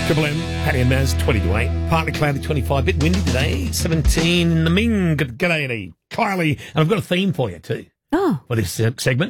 Triple M, Paddy and Maz, 20 to 8. Partly cloudy, 25. Bit windy today, 17 in the Ming. G'day, Eddie. Kylie. And I've got a theme for you, too, Oh, for this segment.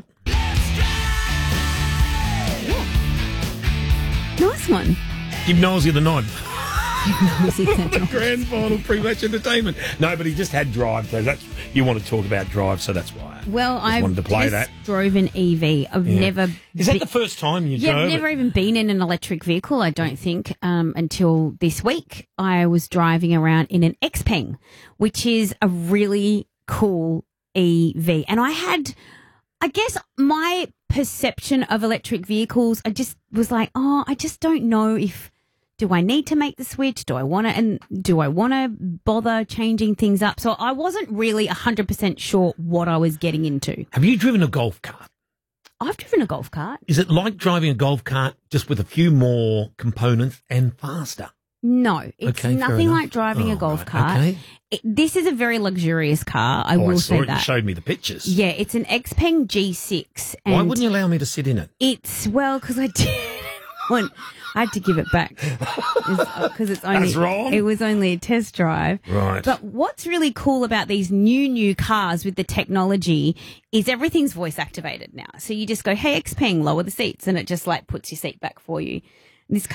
nice one. Give Nosey the nod. Nosey the nod. Grand final pre-match entertainment. No, but he just had Drive, so that's you want to talk about Drive, so that's why. Well, I wanted to play that. drove an EV. I've never. Is that the first time you drove I've never it? even been in an electric vehicle. I don't think until this week. I was driving around in an Xpeng, which is a really cool EV, and I guess my perception of electric vehicles, I just was like, I just don't know if. Do I need to make the switch? Do I want to bother changing things up? So I wasn't really 100% sure what I was getting into. Have you driven a golf cart? I've driven a golf cart. Is it like driving a golf cart just with a few more components and faster? No, it's Okay, fair nothing enough. like driving a golf right, cart. okay. This is a very luxurious car, I will I saw say it. that. You showed me the pictures. Yeah, it's an Xpeng G6. And Why wouldn't you allow me to sit in it? It's, well, because I didn't want, I had to give it back. Because it's only, That's wrong. It was only a test drive. Right. But what's really cool about these new cars with the technology is everything's voice activated now. So you just go, hey, Xpeng, lower the seats, and it just like puts your seat back for you. This